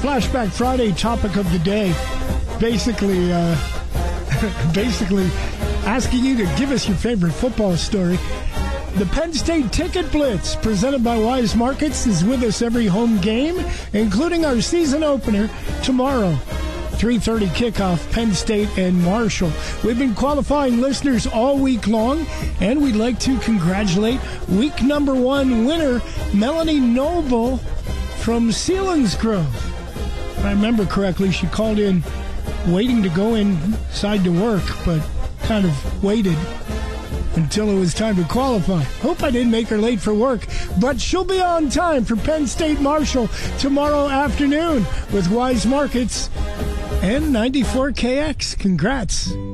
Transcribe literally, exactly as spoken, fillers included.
Flashback Friday topic of the day. Basically, uh, basically asking you to give us your favorite football story. The Penn State Ticket Blitz, presented by Wise Markets, is with us every home game, including our season opener tomorrow. three thirty kickoff, Penn State and Marshall. We've been qualifying listeners all week long, and we'd like to congratulate week number one winner, Melanie Noble from Selinsgrove. If I remember correctly, she called in waiting to go inside to work, but kind of waited until it was time to qualify. Hope I didn't make her late for work, but she'll be on time for Penn State Marshall tomorrow afternoon with Wise Markets and ninety-four K X. Congrats.